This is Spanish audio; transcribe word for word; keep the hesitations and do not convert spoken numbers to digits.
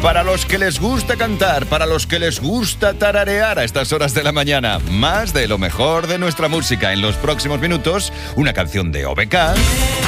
Para los que les gusta cantar, para los que les gusta tararear a estas horas de la mañana, más de lo mejor de nuestra música. En los próximos minutos, una canción de O B K.